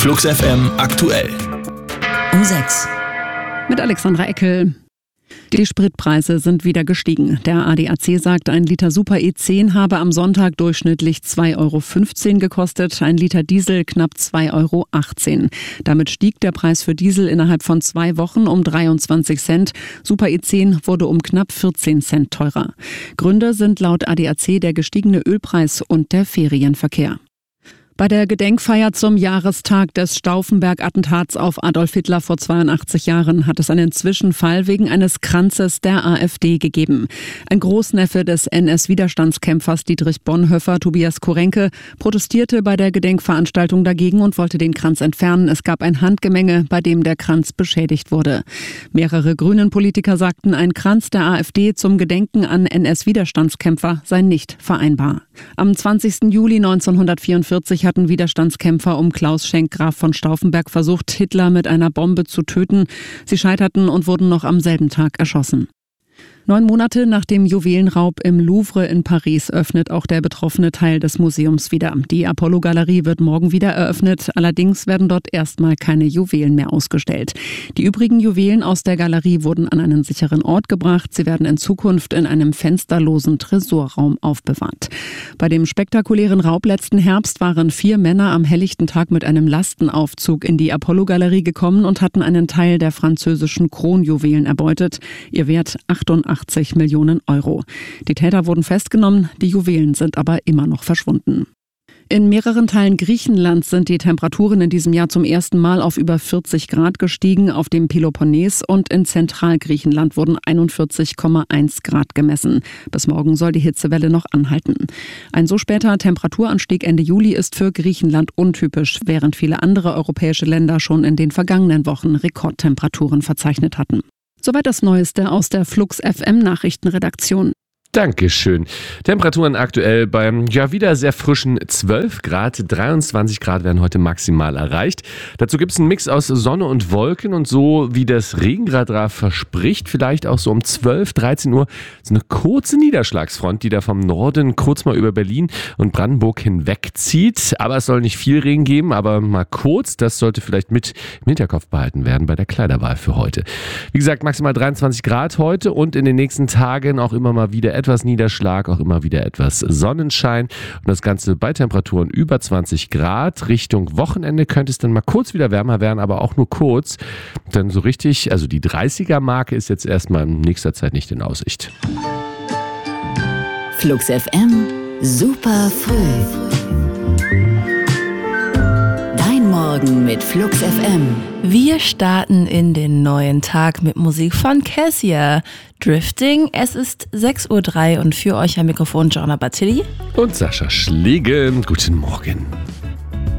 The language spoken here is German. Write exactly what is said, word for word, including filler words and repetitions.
Flux F M aktuell. Um sechs. Mit Alexandra Eckel. Die Spritpreise sind wieder gestiegen. Der A D A C sagt, ein Liter Super E zehn habe am Sonntag durchschnittlich zwei Euro fünfzehn gekostet, ein Liter Diesel knapp zwei Euro achtzehn. Damit stieg der Preis für Diesel innerhalb von zwei Wochen um dreiundzwanzig Cent. Super E zehn wurde um knapp vierzehn Cent teurer. Gründe sind laut A D A C der gestiegene Ölpreis und der Ferienverkehr. Bei der Gedenkfeier zum Jahrestag des Stauffenberg-Attentats auf Adolf Hitler vor zweiundachtzig Jahren hat es einen Zwischenfall wegen eines Kranzes der AfD gegeben. Ein Großneffe des N S-Widerstandskämpfers Dietrich Bonhoeffer, Tobias Korenke, protestierte bei der Gedenkveranstaltung dagegen und wollte den Kranz entfernen. Es gab ein Handgemenge, bei dem der Kranz beschädigt wurde. Mehrere Grünen-Politiker sagten, ein Kranz der AfD zum Gedenken an N S-Widerstandskämpfer sei nicht vereinbar. Am zwanzigsten Juli neunzehnhundertvierundvierzig hatten Widerstandskämpfer um Klaus Schenk Graf von Stauffenberg versucht, Hitler mit einer Bombe zu töten. Sie scheiterten und wurden noch am selben Tag erschossen. Neun Monate nach dem Juwelenraub im Louvre in Paris öffnet auch der betroffene Teil des Museums wieder. Die Apollo-Galerie wird morgen wieder eröffnet. Allerdings werden dort erstmal keine Juwelen mehr ausgestellt. Die übrigen Juwelen aus der Galerie wurden an einen sicheren Ort gebracht. Sie werden in Zukunft in einem fensterlosen Tresorraum aufbewahrt. Bei dem spektakulären Raub letzten Herbst waren vier Männer am helllichten Tag mit einem Lastenaufzug in die Apollo-Galerie gekommen und hatten einen Teil der französischen Kronjuwelen erbeutet. Ihr Wert achtundachtzig Millionen Euro. Die Täter wurden festgenommen, die Juwelen sind aber immer noch verschwunden. In mehreren Teilen Griechenlands sind die Temperaturen in diesem Jahr zum ersten Mal auf über vierzig Grad gestiegen. Auf dem Peloponnes und in Zentralgriechenland wurden einundvierzig Komma eins Grad gemessen. Bis morgen soll die Hitzewelle noch anhalten. Ein so später Temperaturanstieg Ende Juli ist für Griechenland untypisch, während viele andere europäische Länder schon in den vergangenen Wochen Rekordtemperaturen verzeichnet hatten. Soweit das Neueste aus der Flux F M Nachrichtenredaktion. Dankeschön. Temperaturen aktuell beim ja wieder sehr frischen zwölf Grad, dreiundzwanzig Grad werden heute maximal erreicht. Dazu gibt es einen Mix aus Sonne und Wolken und so wie das Regenradar verspricht, vielleicht auch so um zwölf, dreizehn Uhr so eine kurze Niederschlagsfront, die da vom Norden kurz mal über Berlin und Brandenburg hinwegzieht. Aber es soll nicht viel Regen geben, aber mal kurz, das sollte vielleicht mit im Hinterkopf behalten werden bei der Kleiderwahl für heute. Wie gesagt, maximal dreiundzwanzig Grad heute und in den nächsten Tagen auch immer mal wieder etwas Niederschlag, auch immer wieder etwas Sonnenschein und das Ganze bei Temperaturen über zwanzig Grad. Richtung Wochenende könnte es dann mal kurz wieder wärmer werden, aber auch nur kurz. Dann so richtig, also die dreißiger-Marke ist jetzt erstmal in nächster Zeit nicht in Aussicht. Flux F M, super früh. Dein Morgen mit Flux F M. Wir starten in den neuen Tag mit Musik von Cassia. Drifting, es ist sechs Uhr drei und für euch am Mikrofon Joanna Battilli und Sascha Schlegel. Guten Morgen.